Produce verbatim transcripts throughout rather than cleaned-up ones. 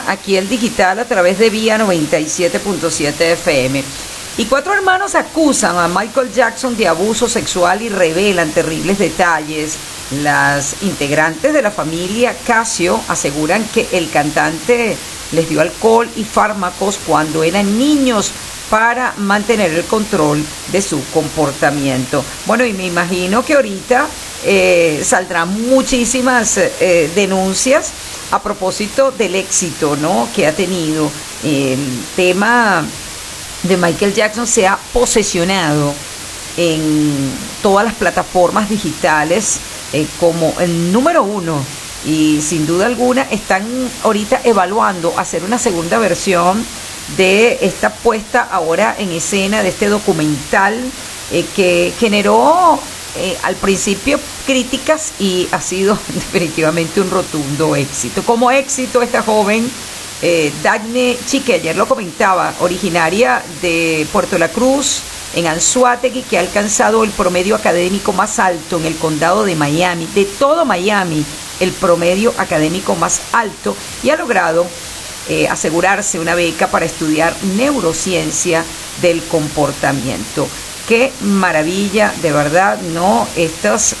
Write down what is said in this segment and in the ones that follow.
Aquí el digital a través de Vía noventa y siete punto siete F M. Y cuatro hermanos acusan a Michael Jackson de abuso sexual y revelan terribles detalles. Las integrantes de la familia Casio aseguran que el cantante les dio alcohol y fármacos cuando eran niños para mantener el control de su comportamiento. Bueno, y me imagino que ahorita eh, saldrán muchísimas eh, denuncias a propósito del éxito, ¿no?, que ha tenido. El tema de Michael Jackson se ha posesionado en todas las plataformas digitales eh, como el número uno, y sin duda alguna están ahorita evaluando hacer una segunda versión de esta puesta ahora en escena de este documental eh, que generó eh, al principio críticas y ha sido definitivamente un rotundo éxito. Como éxito, esta joven eh, Dagny Chique, ayer lo comentaba, originaria de Puerto La Cruz, en Anzoátegui, que ha alcanzado el promedio académico más alto en el condado de Miami, de todo Miami, el promedio académico más alto, y ha logrado eh, asegurarse una beca para estudiar neurociencia del comportamiento. Qué maravilla, de verdad, ¿no? Estos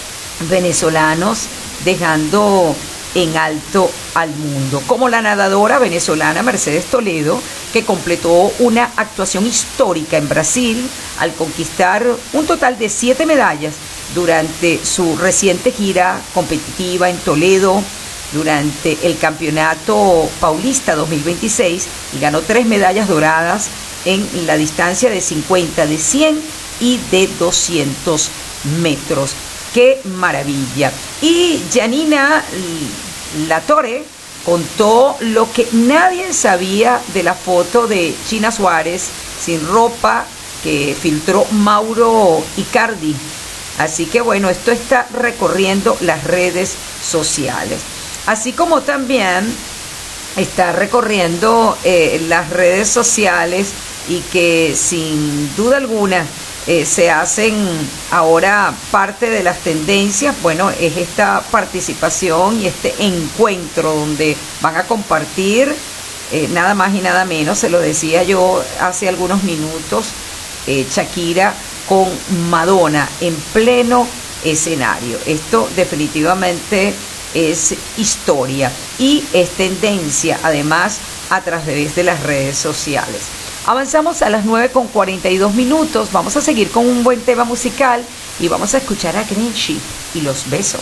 venezolanos dejando en alto al mundo, como la nadadora venezolana Mercedes Toledo, que completó una actuación histórica en Brasil al conquistar un total de siete medallas durante su reciente gira competitiva en Toledo durante el Campeonato Paulista dos mil veintiséis, y ganó tres medallas doradas en la distancia de cincuenta, de cien y de doscientos metros. ¡Qué maravilla! Y Janina Latorre contó lo que nadie sabía de la foto de China Suárez sin ropa que filtró Mauro Icardi. Así que bueno, esto está recorriendo las redes sociales. Así como también está recorriendo eh, las redes sociales, y que sin duda alguna eh, se hacen ahora parte de las tendencias, bueno, es esta participación y este encuentro donde van a compartir eh, nada más y nada menos, se lo decía yo hace algunos minutos, eh, Shakira con Madonna en pleno escenario. Esto definitivamente es historia y es tendencia, además, a través de las redes sociales. Avanzamos a las nueve con cuarenta y dos minutos. Vamos a seguir con un buen tema musical y vamos a escuchar a Grinchi y Los Besos.